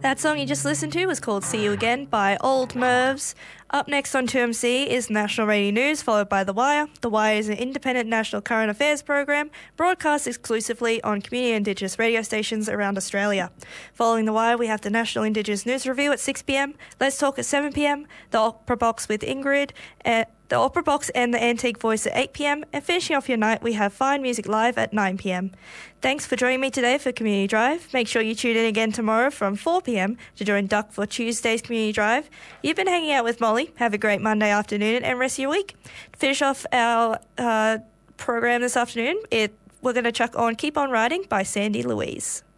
That song you just listened to was called See You Again by Old Mervs. Up next on 2MC is National Radio News, followed by The Wire. The Wire is an independent national current affairs program broadcast exclusively on community Indigenous radio stations around Australia. Following The Wire, we have the National Indigenous News Review at 6pm, Let's Talk at 7pm, The Opera Box with Ingrid, the Opera Box and the Antique Voice at 8pm, and finishing off your night, we have Fine Music Live at 9pm. Thanks for joining me today for Community Drive. Make sure you tune in again tomorrow from 4pm to join Duck for Tuesday's Community Drive. You've been hanging out with Molly. Have a great Monday afternoon and rest of your week. To finish off our program this afternoon, we're going to chuck on Keep On Riding by Sandy Louise.